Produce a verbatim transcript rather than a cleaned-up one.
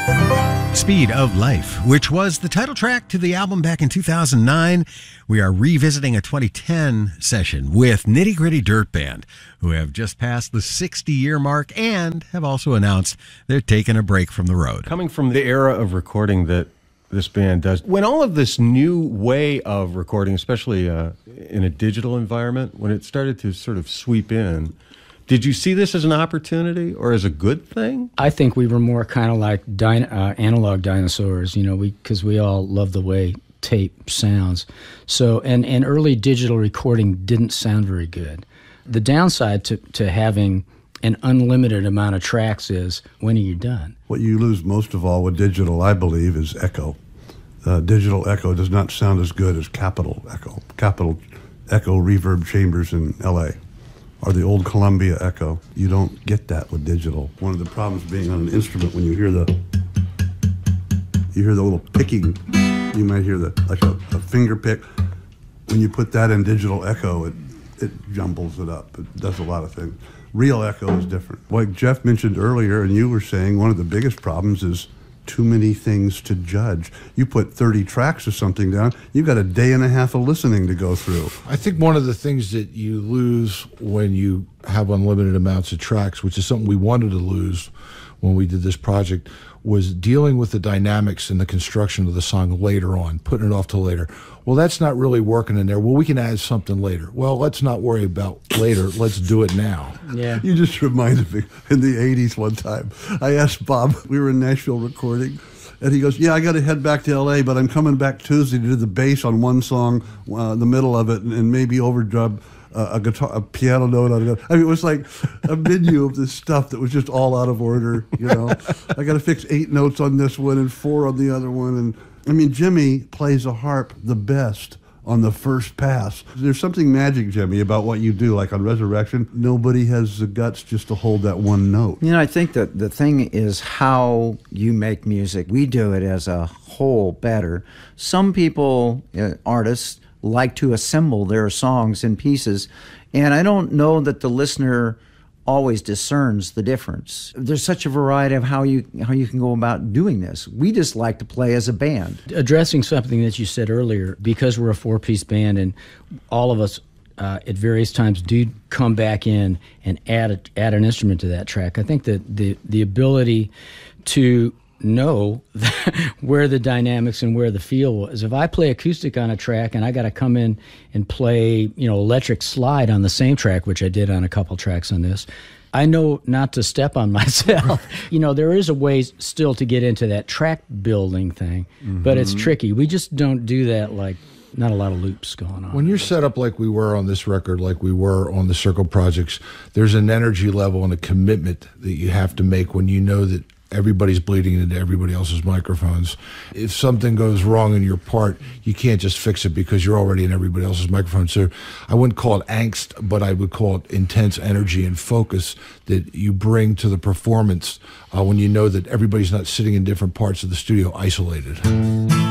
Speed of Life, which was the title track to the album back in two thousand nine. We are revisiting a twenty ten session with Nitty Gritty Dirt Band, who have just passed the sixty-year mark and have also announced they're taking a break from the road. Coming from the era of recording that this band does, when all of this new way of recording, especially uh, in a digital environment, when it started to sort of sweep in, did you see this as an opportunity or as a good thing? I think we were more kind of like din- uh, analog dinosaurs, you know, we because we all love the way tape sounds. So, and, and early digital recording didn't sound very good. The downside to, to having an unlimited amount of tracks is, when are you done? What you lose most of all with digital, I believe, is echo. Uh, digital echo does not sound as good as Capitol echo. Capitol echo reverb chambers in L A or the old Columbia echo. You don't get that with digital. One of the problems being on an instrument, when you hear the you hear the little picking, you might hear the like a, a finger pick. When you put that in digital echo, it it jumbles it up. It does a lot of things. Real echo is different. Like Jeff mentioned earlier, and you were saying, one of the biggest problems is too many things to judge. You put thirty tracks or something down, you got a day and a half of listening to go through. I think one of the things that you lose when you have unlimited amounts of tracks, which is something we wanted to lose when we did this project, was dealing with the dynamics and the construction of the song later on, putting it off till later. Well, that's not really working in there. Well, we can add something later. Well, let's not worry about later. Let's do it now. Yeah. You just reminded me, in the eighties one time, I asked Bob, we were in Nashville recording, and he goes, yeah, I got to head back to L A, but I'm coming back Tuesday to do the bass on one song, uh, the middle of it, and, and maybe overdub uh, a guitar, a piano note on it. I mean, it was like a menu of this stuff that was just all out of order, you know. I got to fix eight notes on this one and four on the other one, and I mean, Jimmy plays a harp the best on the first pass. There's something magic, Jimmy, about what you do. Like on Resurrection, nobody has the guts just to hold that one note. You know, I think that the thing is how you make music. We do it as a whole better. Some people, uh, artists, like to assemble their songs in pieces, and I don't know that the listener always discerns the difference. There's such a variety of how you how you can go about doing this. We just like to play as a band. Addressing something that you said earlier, because we're a four-piece band and all of us uh, at various times do come back in and add a, add an instrument to that track, I think that the, the ability to know where the dynamics and where the feel was. If I play acoustic on a track and I got to come in and play, you know, electric slide on the same track, which I did on a couple tracks on this, I know not to step on myself. You know, there is a way still to get into that track building thing, mm-hmm. but it's tricky. We just don't do that, like, not a lot of loops going on. When you're set up like we were on this record, like we were on the Circle projects, there's an energy level and a commitment that you have to make when you know that everybody's bleeding into everybody else's microphones. If something goes wrong in your part, you can't just fix it because you're already in everybody else's microphone. So I wouldn't call it angst, but I would call it intense energy and focus that you bring to the performance uh, when you know that everybody's not sitting in different parts of the studio isolated.